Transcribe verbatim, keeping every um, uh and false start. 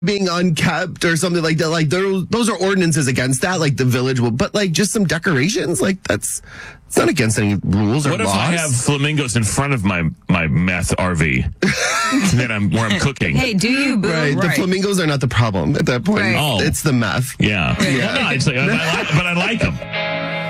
being unkept or something like that. Like those, those are ordinances against that. Like the village will, but like just some decorations, like that's it's not against any rules or What if laws. I have flamingos in front of my my meth R V that I'm where I'm cooking? Hey, do you, boo? Right. The flamingos are not the problem at that point. Right. Oh. It's the meth. Yeah. Yeah. Well, no, it's like, I, I, but I like them.